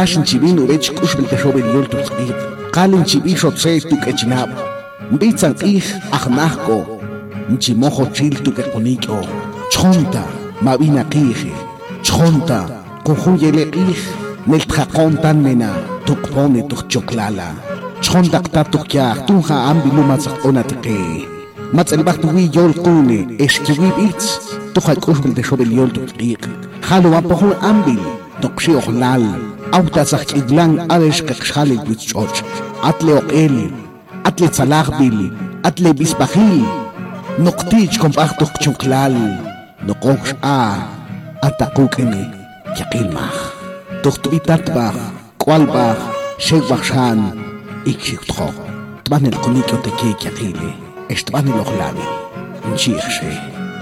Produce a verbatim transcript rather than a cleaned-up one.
Clash in Chibin urech kushbel te shobel yol tu tzqib. Qalin Chibi shotzei tu kechnab. Mbitzan ich achnahko. Nchimojo chil tu kekonikyo. Chonta, mabina kije. Chonta, kujuyele ich. Nel tjaqon tan mena. Tukpone tuk choklala. Chonta kta tukya. Tunja ambilu matzak onatke. Matzalibak tuwi yol kune. Eshkiwi bitz. Tuja kushbel te shobel yol tu tzqib. Jalo apohon ambil. Tokshi ohlal. Autasach idlang adesh kakshali bitchoch. Atle oqel. Atle tzalagbil. Atle bisbahil. Noqtich kompachtok chunklal. Noqosh a. Atakukene. Yakilmach. Tohtuitatbach. Kwalbach. Shekbachshan. Ikshiktro. Tban el konikyo teke yakile. Estban el ohlali. Nchirshe.